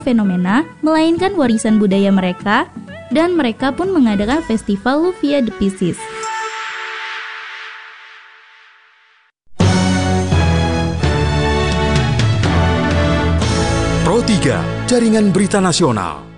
fenomena, melainkan warisan budaya mereka, dan mereka pun mengadakan festival Luvia de Piscis. Pro 3, Jaringan Berita Nasional.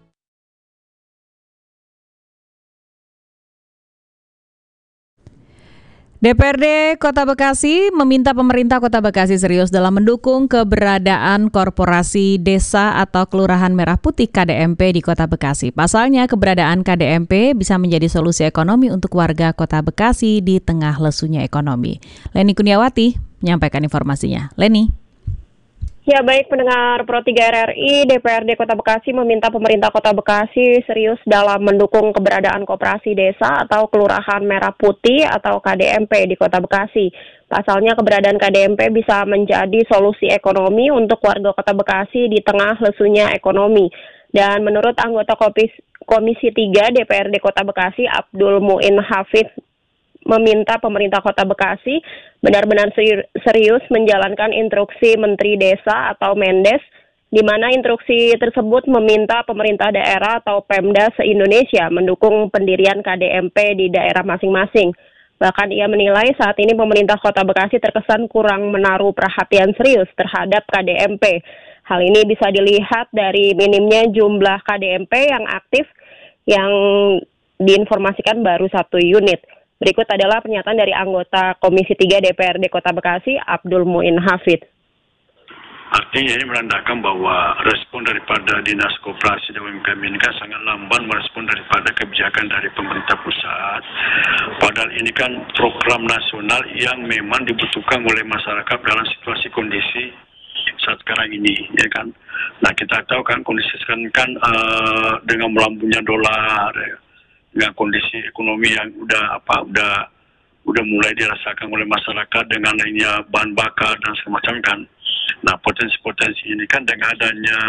DPRD Kota Bekasi meminta pemerintah Kota Bekasi serius dalam mendukung keberadaan korporasi desa atau Kelurahan Merah Putih KDMP di Kota Bekasi. Pasalnya, keberadaan KDMP bisa menjadi solusi ekonomi untuk warga Kota Bekasi di tengah lesunya ekonomi. Leni Kurniawati menyampaikan informasinya. Leni. Ya, baik pendengar Pro 3 RRI, DPRD Kota Bekasi meminta pemerintah Kota Bekasi serius dalam mendukung keberadaan koperasi desa atau Kelurahan Merah Putih atau KDMP di Kota Bekasi. Pasalnya keberadaan KDMP bisa menjadi solusi ekonomi untuk warga Kota Bekasi di tengah lesunya ekonomi. Dan menurut anggota Komisi 3 DPRD Kota Bekasi, Abdul Muin Hafid, meminta pemerintah Kota Bekasi benar-benar serius menjalankan instruksi Menteri Desa atau Mendes, di mana instruksi tersebut meminta pemerintah daerah atau Pemda se-Indonesia mendukung pendirian KDMP di daerah masing-masing. Bahkan ia menilai saat ini pemerintah Kota Bekasi terkesan kurang menaruh perhatian serius terhadap KDMP. Hal ini bisa dilihat dari minimnya jumlah KDMP yang aktif yang diinformasikan baru 1 unit. Berikut adalah pernyataan dari anggota Komisi 3 DPRD Kota Bekasi, Abdul Muin Hafid. Artinya ini menandakan bahwa respon daripada Dinas Koperasi dan UMKM ini kan sangat lamban merespon daripada kebijakan dari pemerintah pusat. Padahal ini kan program nasional yang memang dibutuhkan oleh masyarakat dalam situasi kondisi saat sekarang ini, ya kan. Nah, kita tahu kan kondisi sekarang kan dengan melambungnya dolar, ya, dengan kondisi ekonomi yang udah mulai dirasakan oleh masyarakat dengan adanya bahan bakar dan semacam kan. Nah, potensi-potensi ini kan dengan adanya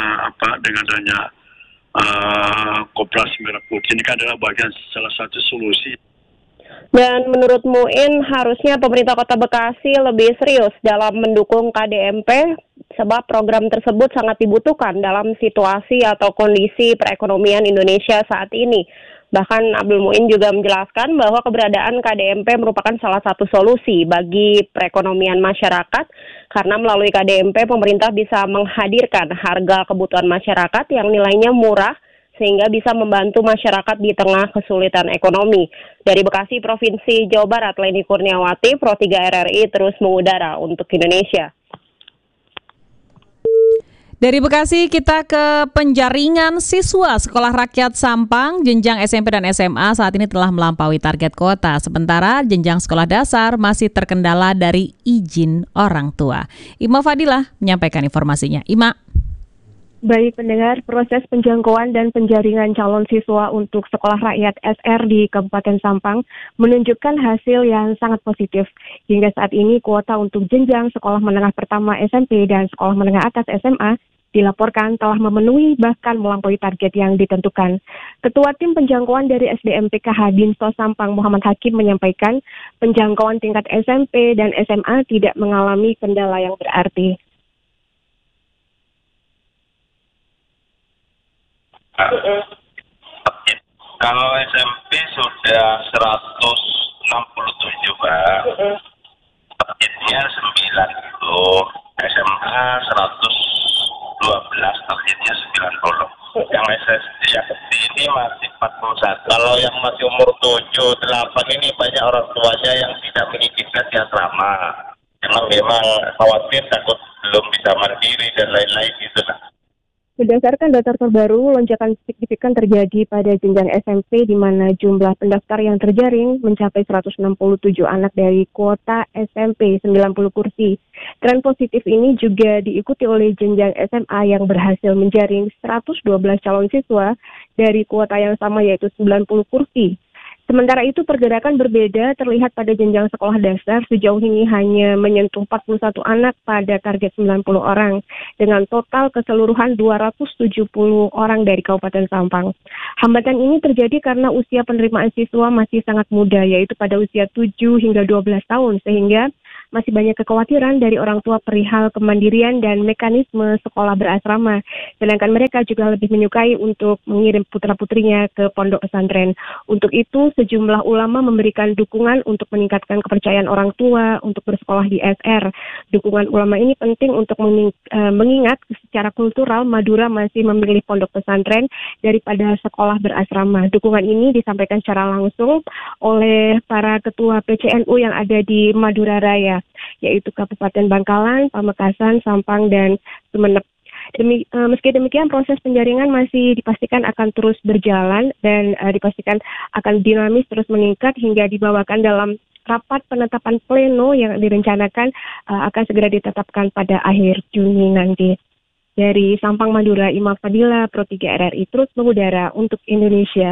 Koperasi Merah Putih ini kan adalah bagian salah satu solusi. Dan menurut Muin, harusnya pemerintah Kota Bekasi lebih serius dalam mendukung KDMP sebab program tersebut sangat dibutuhkan dalam situasi atau kondisi perekonomian Indonesia saat ini. Bahkan Abdul Muin juga menjelaskan bahwa keberadaan KDMP merupakan salah satu solusi bagi perekonomian masyarakat karena melalui KDMP pemerintah bisa menghadirkan harga kebutuhan masyarakat yang nilainya murah sehingga bisa membantu masyarakat di tengah kesulitan ekonomi. Dari Bekasi, Provinsi Jawa Barat, Leni Kurniawati, Pro 3 RRI terus mengudara untuk Indonesia. Dari Bekasi kita ke penjaringan siswa Sekolah Rakyat Sampang jenjang SMP dan SMA saat ini telah melampaui target kuota. Sementara jenjang sekolah dasar masih terkendala dari izin orang tua. Ima Fadilah menyampaikan informasinya. Ima. Baik pendengar, proses penjangkauan dan penjaringan calon siswa untuk Sekolah Rakyat SR di Kabupaten Sampang menunjukkan hasil yang sangat positif. Hingga saat ini kuota untuk jenjang sekolah menengah pertama SMP dan sekolah menengah atas SMA dilaporkan telah memenuhi bahkan melampaui target yang ditentukan. Ketua Tim Penjangkauan dari SDM PKH Dinsos Sampang Muhammad Hakim menyampaikan penjangkauan tingkat SMP dan SMA tidak mengalami kendala yang berarti. Kalau SMP sudah 167 Pak, targetnya 9 itu, SMA 112, targetnya 90. Yang SD ini masih 41. Kalau yang masih umur 7, 8 ini banyak orang tuanya yang tidak mengizinkan di asrama. Karena memang khawatir takut belum bisa mandiri dan lain-lain gitu lah. Berdasarkan data terbaru, lonjakan signifikan terjadi pada jenjang SMP di mana jumlah pendaftar yang terjaring mencapai 167 anak dari kuota SMP 90 kursi. Tren positif ini juga diikuti oleh jenjang SMA yang berhasil menjaring 112 calon siswa dari kuota yang sama yaitu 90 kursi. Sementara itu pergerakan berbeda terlihat pada jenjang sekolah dasar sejauh ini hanya menyentuh 41 anak pada target 90 orang dengan total keseluruhan 270 orang dari Kabupaten Sampang. Hambatan ini terjadi karena usia penerimaan siswa masih sangat muda yaitu pada usia 7 hingga 12 tahun sehingga masih banyak kekhawatiran dari orang tua perihal kemandirian dan mekanisme sekolah berasrama. Sedangkan mereka juga lebih menyukai untuk mengirim putra-putrinya ke pondok pesantren. Untuk itu, sejumlah ulama memberikan dukungan untuk meningkatkan kepercayaan orang tua untuk bersekolah di SR. Dukungan ulama ini penting untuk mengingat secara kultural Madura masih memilih pondok pesantren daripada sekolah berasrama. Dukungan ini disampaikan secara langsung oleh para ketua PCNU yang ada di Madura Raya, yaitu Kabupaten Bangkalan, Pamekasan, Sampang, dan Sumeneb. Meski demikian, proses penjaringan masih dipastikan akan terus berjalan dan dipastikan akan dinamis terus meningkat hingga dibawakan dalam rapat penetapan pleno yang direncanakan akan segera ditetapkan pada akhir Juni nanti. Dari Sampang, Madura, Imam Fadila, Pro 3 RRI terus mengudara untuk Indonesia.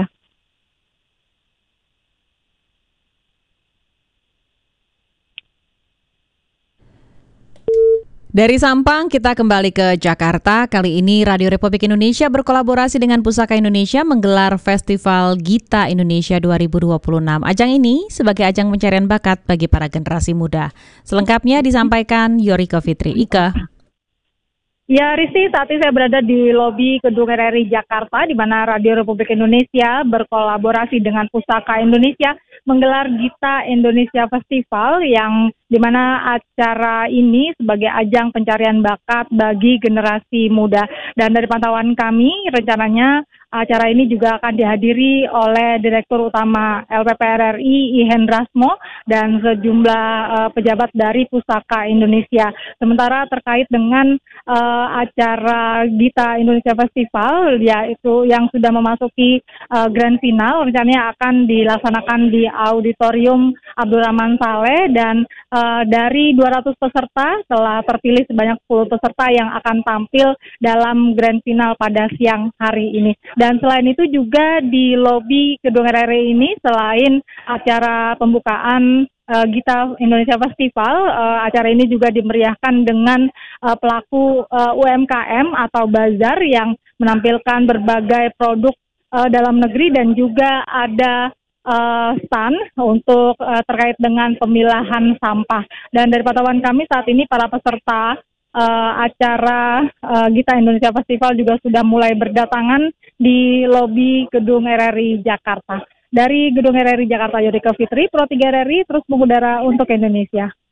Dari Sampang kita kembali ke Jakarta. Kali ini Radio Republik Indonesia berkolaborasi dengan Pusaka Indonesia menggelar Festival Gita Indonesia 2026. Ajang ini sebagai ajang pencarian bakat bagi para generasi muda. Selengkapnya disampaikan Yoriko Fitri. Ika. Ya, Rizky, saat ini saya berada di lobi Gedung RRI Jakarta, di mana Radio Republik Indonesia berkolaborasi dengan Pusaka Indonesia menggelar Gita Indonesia Festival, yang di mana acara ini sebagai ajang pencarian bakat bagi generasi muda. Dan dari pantauan kami, rencananya acara ini juga akan dihadiri oleh Direktur Utama LPP RRI Ihan Rasmo dan sejumlah pejabat dari Pusaka Indonesia. Sementara terkait dengan acara Gita Indonesia Festival, yaitu yang sudah memasuki grand final, rencananya akan dilaksanakan di Auditorium Abdurrahman Saleh, dan dari 200 peserta telah terpilih sebanyak 10 peserta yang akan tampil dalam grand final pada siang hari ini. Dan selain itu juga di lobi Gedung RRI ini, selain acara pembukaan Gita Indonesia Festival, acara ini juga dimeriahkan dengan pelaku UMKM atau bazar yang menampilkan berbagai produk dalam negeri, dan juga ada stand untuk terkait dengan pemilahan sampah. Dan dari pantauan kami saat ini para peserta acara Gita Indonesia Festival juga sudah mulai berdatangan di lobi Gedung RRI Jakarta. Dari Gedung RRI Jakarta, Yoriko Fitri, Pro 3 RRI terus mengudara untuk Indonesia.